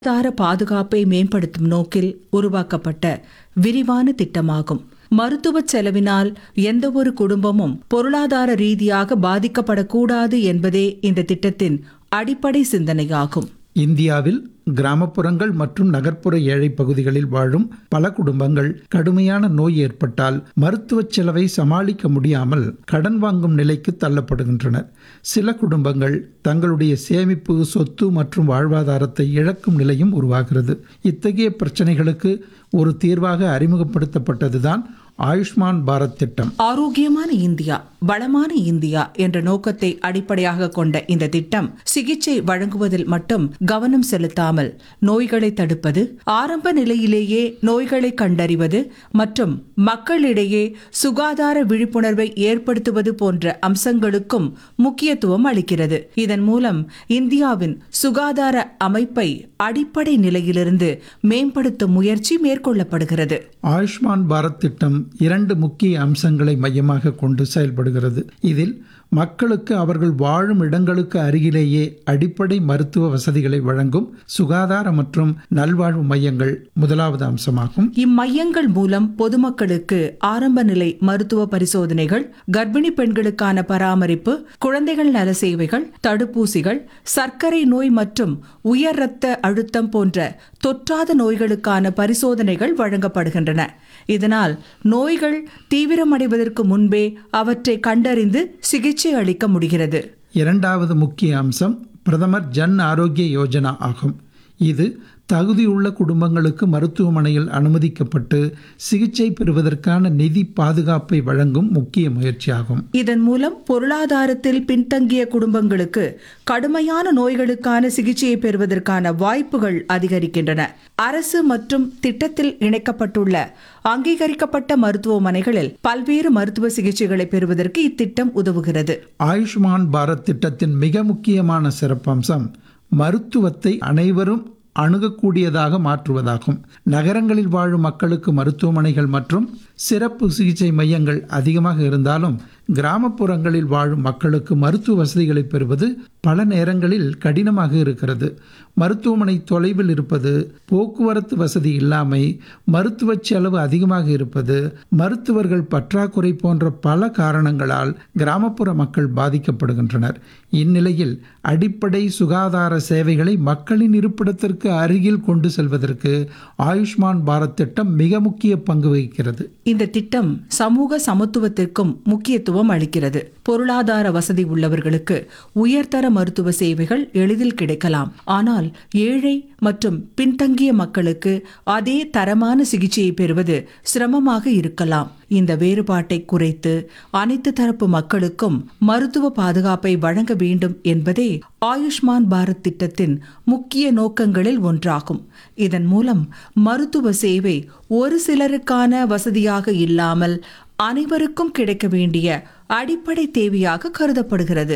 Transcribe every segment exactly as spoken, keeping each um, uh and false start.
சுகாதார பாதுகாப்பை மேம்படுத்தும் நோக்கில் உருவாக்கப்பட்ட விரிவான திட்டமாகும். மருத்துவ செலவினால் எந்தவொரு குடும்பமும் பொருளாதார ரீதியாக பாதிக்கப்படக்கூடாது என்பதே இந்த திட்டத்தின் அடிப்படை சிந்தனையாகும். இந்தியாவில் கிராமப்புறங்கள் மற்றும் நகர்ப்புற ஏழை பகுதிகளில் வாழும் பல குடும்பங்கள் கடுமையான நோய் ஏற்பட்டால் மருத்துவ செலவை சமாளிக்க முடியாமல் கடன் வாங்கும் நிலைக்கு தள்ளப்படுகின்றனர். சில குடும்பங்கள் தங்களுடைய சேமிப்பு, சொத்து மற்றும் வாழ்வாதாரத்தை இழக்கும் நிலையும் உருவாகிறது. இத்தகைய பிரச்சனைகளுக்கு ஒரு தீர்வாக அறிமுகப்படுத்தப்பட்டதுதான் ஆயுஷ்மான் பாரத் திட்டம். ஆரோக்கியமான இந்தியா, வளமான இந்தியா என்ற நோக்கத்தை அடிப்படையாக கொண்ட இந்த திட்டம் சிகிச்சை வழங்குவதில் மட்டும் கவனம் செலுத்தாமல் நோய்களை தடுப்பது, ஆரம்ப நிலையிலேயே நோய்களை கண்டறிவது மற்றும் மக்களிடையே சுகாதார விழிப்புணர்வை ஏற்படுத்துவது போன்ற அம்சங்களுக்கும் முக்கியத்துவம் அளிக்கிறது. இதன் மூலம் இந்தியாவின் சுகாதார அமைப்பை அடிப்படை நிலையிலிருந்து மேம்படுத்தும் முயற்சி மேற்கொள்ளப்படுகிறது. ஆயுஷ்மான் பாரத் திட்டம் இரண்டு முக்கிய அம்சங்களை மையமாக கொண்டு செயல்படுகிறது. இதில் மக்களுக்கு அவர்கள் வாழும் இடங்களுக்கு அருகிலேயே அடிப்படை மருத்துவ வசதிகளை வழங்கும் சுகாதார மற்றும் நல்வாழ்வு மையங்கள் முதலாவது அம்சமாகும். இம்மையங்கள் மூலம் பொதுமக்களுக்கு ஆரம்ப நிலை மருத்துவ பரிசோதனைகள், கர்ப்பிணி பெண்களுக்கான பராமரிப்பு, குழந்தைகள் நல சேவைகள், தடுப்பூசிகள், சர்க்கரை நோய் மற்றும் உயர் இரத்த அழுத்தம் போன்ற தொற்றாத நோய்களுக்கான பரிசோதனைகள் வழங்கப்படுகின்றன. இதனால் நோய்கள் தீவிரமடைவதற்கு முன்பே அவற்றை கண்டறிந்து சிகிச்சை அளிக்க முடிகிறது. இரண்டாவது முக்கிய அம்சம் பிரதமர் ஜன் ஆரோக்கிய யோஜனா ஆகும். இது தகுதியுள்ள குடும்பங்களுக்கு மருத்துவமனையில் அனுமதிக்கப்பட்டு சிகிச்சை பெறுவதற்கான நிதி பாதுகாப்பை வழங்கும் முக்கிய முயற்சியாகும். இதன் மூலம் பொருளாதாரத்தில் பின்தங்கிய குடும்பங்களுக்கு கடுமையான நோய்களுக்கான சிகிச்சையை பெறுவதற்கான வாய்ப்புகள் அதிகரிக்கின்றன. அரசு மற்றும் திட்டத்தில் இணைக்கப்பட்டுள்ள அங்கீகரிக்கப்பட்ட மருத்துவமனைகளில் பல்வேறு மருத்துவ சிகிச்சைகளை பெறுவதற்கு இத்திட்டம் உதவுகிறது. ஆயுஷ்மான் பாரத் திட்டத்தின் மிக முக்கியமான சிறப்பம்சம் மருத்துவத்தை அனைவரும் அணுகக்கூடியதாக மாற்றுவதாகும். நகரங்களில் வாழும் மக்களுக்கு மருத்துவமனைகள் மற்றும் சிறப்பு சிகிச்சை மையங்கள் அதிகமாக இருந்தாலும் கிராமப்புறங்களில் வாழும் மக்களுக்கு மருத்துவ வசதிகளை பெறுவது பல நேரங்களில் கடினமாக இருக்கிறது. மருத்துவமனை தொலைவில் இருப்பது, போக்குவரத்து வசதி இல்லாமை, மருத்துவ செலவு அதிகமாக இருப்பது, மருத்துவர்கள் பற்றாக்குறை போன்ற பல காரணங்களால் கிராமப்புற மக்கள் பாதிக்கப்படுகின்றனர். இந்நிலையில் அடிப்படை சுகாதார சேவைகளை மக்களின் இருப்பிடத்திற்கு அருகில் கொண்டு செல்வதற்கு ஆயுஷ்மான் பாரத் திட்டம் மிக முக்கிய பங்கு வகிக்கிறது. இந்த திட்டம் சமூக சமத்துவத்திற்கும் முக்கியத்துவம் அளிக்கிறது. பொருளாதார வசதி உள்ளவர்களுக்கு உயர்தர மருத்துவ சேவைகள் எளிதில் கிடைக்கலாம். ஆனால் ஏழை மற்றும் பின்தங்கிய மக்களுக்கு அதே தரமான சிகிச்சையை பெறுவது சிரமமாக இருக்கலாம். இந்த வேறுபாட்டை குறைத்து அனைத்து தரப்பு மக்களுக்கும் மருத்துவ பாதுகாப்பை வழங்க வேண்டும் என்பதே ஆயுஷ்மான் பாரத் திட்டத்தின் முக்கிய நோக்கங்களில் ஒன்றாகும். இதன் மூலம் மருத்துவ சேவை ஒரு சிலருக்கான வசதியாக இல்லாமல் அனைவருக்கும் கிடைக்க வேண்டிய அடிப்படை தேவையாக கருதப்படுகிறது.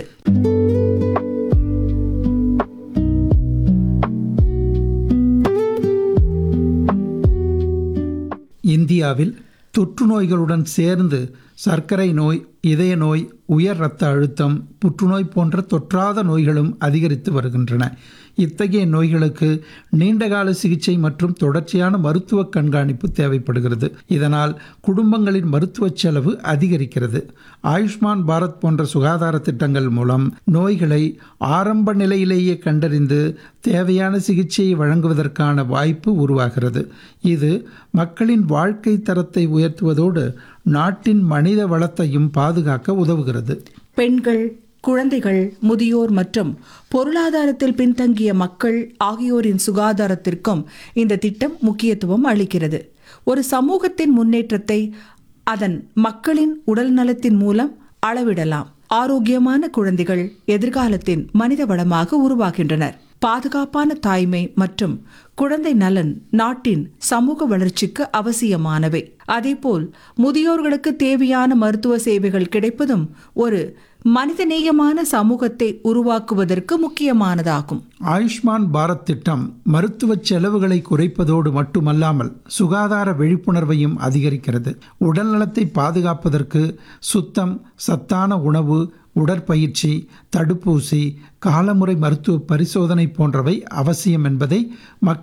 இந்தியாவில் தொற்று நோய்களுடன் சேர்ந்து சர்க்கரை நோய், இதய நோய், உயர் இரத்த அழுத்தம், புற்றுநோய் போன்ற தொற்றாத நோய்களும் அதிகரித்து வருகின்றன. இத்தகைய நோய்களுக்கு நீண்டகால சிகிச்சை மற்றும் தொடர்ச்சியான மருத்துவ கண்காணிப்பு தேவைப்படுகிறது. இதனால் குடும்பங்களின் மருத்துவ செலவு அதிகரிக்கிறது. ஆயுஷ்மான் பாரத் போன்ற சுகாதார திட்டங்கள் மூலம் நோய்களை ஆரம்ப நிலையிலேயே கண்டறிந்து தேவையான சிகிச்சையை வழங்குவதற்கான வாய்ப்பு உருவாகிறது. இது மக்களின் வாழ்க்கை தரத்தை உயர்த்துவதோடு நாட்டின் மனித வளத்தையும் பாதுகாக்க உதவுகிறது. பெண்கள், குழந்தைகள், முதியோர் மற்றும் பொருளாதாரத்தில் பின்தங்கிய மக்கள் ஆகியோரின் சுகாதாரத்திற்கும் இந்த திட்டம் முக்கியத்துவம் அளிக்கிறது. ஒரு சமூகத்தின் முன்னேற்றத்தை அதன் மக்களின் உடல் நலத்தின் மூலம் அளவிடலாம். ஆரோக்கியமான குழந்தைகள் எதிர்காலத்தின் மனித வளமாக உருவாகின்றனர். பாதுகாப்பான தாய்மை மற்றும் குழந்தை நலன் நாட்டின் சமூக வளர்ச்சிக்கு அவசியமானவை. அதேபோல் முதியோர்களுக்கு தேவையான மருத்துவ சேவைகள் கிடைப்பதும் ஒரு மனிதநேயமான சமூகத்தை உருவாக்குவதற்கு முக்கியமானதாகும். ஆயுஷ்மான் பாரத் திட்டம் மருத்துவ செலவுகளை குறைப்பதோடு மட்டுமல்லாமல் சுகாதார விழிப்புணர்வையும் அதிகரிக்கிறது. உடல்நலத்தை பாதுகாப்பதற்கு சுத்தம், சத்தான உணவு, உடற்பயிற்சி, தடுப்பூசி, காலமுறை மருத்துவ பரிசோதனை போன்றவை அவசியம் என்பதை மக்கள்